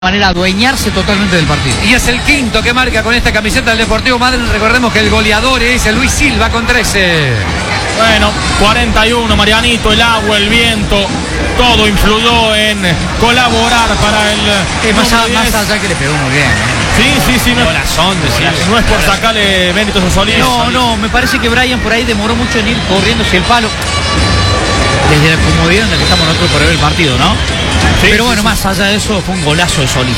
manera adueñarse totalmente del partido. Y es el quinto que marca con esta camiseta del Deportivo Madryn. Recordemos que el goleador es el Luis Silva con 13. Bueno, 41, Marianito, el agua, el viento, todo influyó en colaborar para el Más allá que le pegó muy bien. Sí, no, no es por sacarle méritos a Solís. No, me parece que Brian por ahí demoró mucho en ir corriendo hacia el palo. Desde la comodidad en la que estamos nosotros por ver el partido, ¿no? Sí, pero bueno, más allá de eso, fue un golazo de Solís.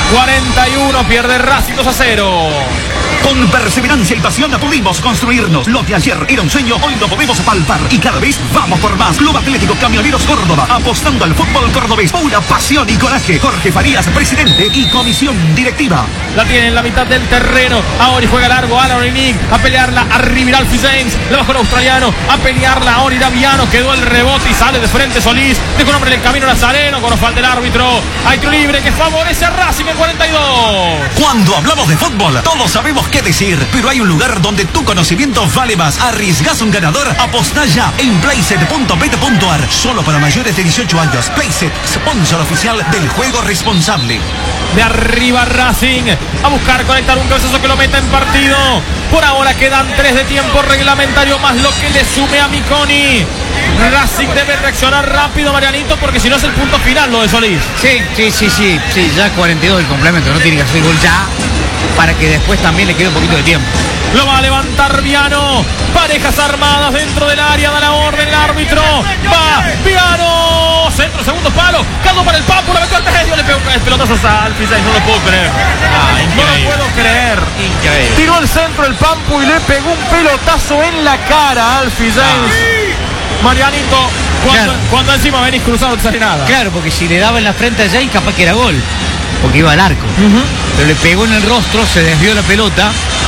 41, pierde Racing 2-0. Con perseverancia y pasión pudimos construirnos. Lo de ayer era un sueño, hoy lo podemos palpar. Y cada vez vamos por más. Club Atlético Camioneros Córdoba, apostando al fútbol cordobés. Pura pasión y coraje. Jorge Farías, presidente y comisión directiva. La tiene en la mitad del terreno. Ahora juega largo Alan Orinic. A pelearla arriba Alfie James. Le bajó el australiano. A pelearla ahora Iraviano. Quedó el rebote y sale de frente Solís. Dejó un hombre en el camino Nazareno. Con falta el árbitro. Hay tiro libre que favorece a Racing en 42. Cuando hablamos de fútbol, todos sabemos qué decir, pero hay un lugar donde tu conocimiento vale más. ¿Arriesgás un ganador? Apostá ya en playset.bet.ar. Solo para mayores de 18 años. Playset, sponsor oficial del juego responsable. De arriba Racing. A buscar conectar un cabezazo que lo meta en partido. Por ahora quedan 3 de tiempo reglamentario más lo que le sume a Miconi. Racing debe reaccionar rápido, Marianito, porque si no es el punto final lo de Solís. Sí, ya 42 del complemento, no tiene que hacer gol ya, para que después también le quede un poquito de tiempo. Lo va a levantar Viano. Parejas armadas dentro del área, da la orden el árbitro. Va Viano. Centro, segundo palo. Cado para el Papu, la metió al medio. Le pegó el pelotazo a Alfie James, no lo puedo creer. No lo puedo creer. Increíble. Tiró el centro el Pampu y le pegó un pelotazo en la cara a Alfie James. Marianito, cuando encima venís cruzado no te sale nada. Claro, porque si le daba en la frente a James, capaz que era gol, porque iba al arco. Pero le pegó en el rostro, se desvió la pelota.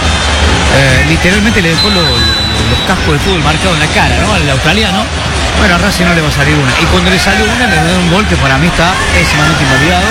Literalmente le dejó los cascos de fútbol marcados en la cara, ¿no? Al australiano. Bueno, a Racing no le va a salir una. Y cuando le salió una, le dio un gol que para mí está pésimamente invalidado.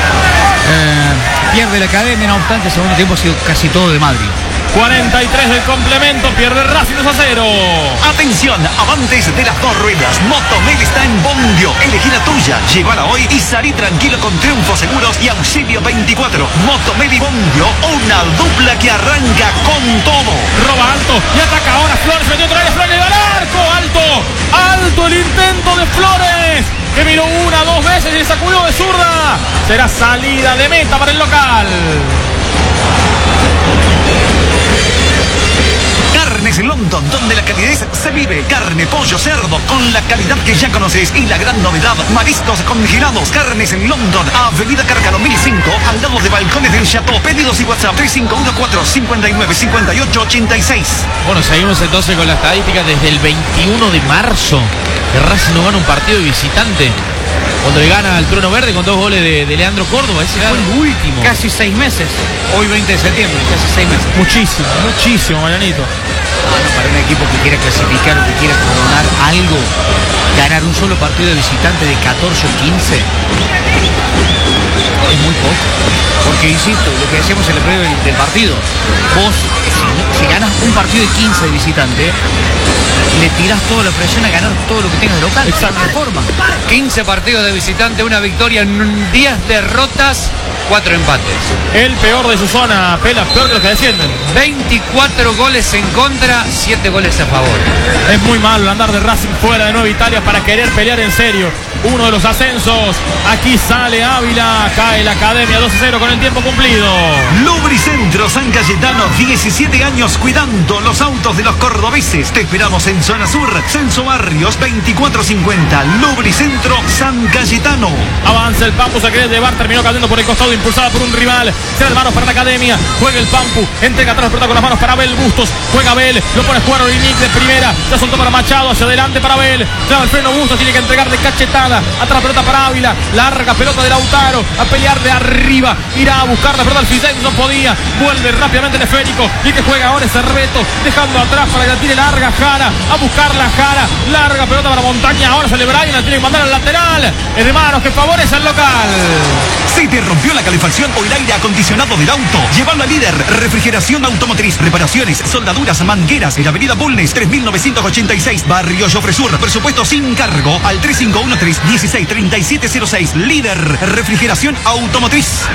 Pierde la Academia, no obstante, el segundo tiempo ha sido casi todo de Madrid. 43 del complemento, pierde Racing 2-0. Atención, amantes de las dos ruedas. Motomel está en Bondio. Elegí la tuya, llévala hoy y salí tranquilo con triunfos seguros y auxilio 24. Motomel y Bondio, una dupla que arranca con todo. Roba alto y ataca ahora Flores, metió otra vez Flores, le da al arco. Alto el intento de Flores, que miró una, dos veces y le sacudió de zurda. Será salida de meta para el local. Carnes London, donde la calidez se vive. Carne, pollo, cerdo, con la calidad que ya conoces. Y la gran novedad, mariscos congelados. Carnes en London, Avenida Cárcano 1005, al lado de Balcones del Chateau. Pedidos y WhatsApp 3514-595886. Bueno, seguimos entonces con la estadística desde el 21 de marzo. Que Racing no gana un partido de visitante. Cuando le gana al Trono Verde con 2 goles de Leandro Córdoba. Ese fue el último. Casi 6 meses. Hoy 20 de septiembre, casi 6 meses. Muchísimo, Marianito. Para un equipo que quiera clasificar o que quiera coronar algo, ganar un solo partido de visitante de 14 o 15 es muy poco. Porque, insisto, lo que decíamos en el previo del partido, vos, si ganas un partido de 15 de visitante, le tirás toda la presión a ganar todo lo que tengas de local. Exacto. De forma. 15 partidos de visitante, una victoria, 10 derrotas, 4 empates. El peor de su zona, Pela, peor de los que descienden. 24 goles en contra, 7 goles a favor. Es muy malo el andar de Racing fuera de Nueva Italia para querer pelear en serio uno de los ascensos. Aquí sale Ávila, cae la Academia 2-0 con el tiempo cumplido. Lubricentro San Cayetano, 17 años cuidando los autos de los cordobeses. Te esperamos en Zona Sur, Censo Barrios 2450. Lubricentro San Cayetano. Avanza el Pampu, se quiere llevar, terminó cayendo por el costado, impulsada por un rival. Será de manos para la Academia. Juega el Pampu, entrega atrás, pelota con las manos para Abel Bustos. Juega Abel, lo pone a jugar Orinic de primera. Ya soltó para Machado, hacia adelante para Abel. Clava el freno Bustos, tiene que entregar de cachetada. Atrás pelota para Ávila, larga pelota de Lautaro. A pelear de arriba, irá a buscar la pelota al Fidel, no podía. Vuelve rápidamente el esférico. Y que juega ahora es Cerveto, dejando atrás para que la tire larga Jara. A buscar la Jara, larga pelota para Montaña. Ahora sale Brian, la tiene que mandar al lateral. Es de manos que favorece al local. Si te rompió la calefacción o el aire acondicionado del auto, llévalo a Líder. Refrigeración automotriz, reparaciones, soldaduras, mangueras. En la avenida Bulnes, 3986, Barrio Jofre Sur. Presupuesto sin cargo al 351 16 3706. Líder refrigeración automotriz.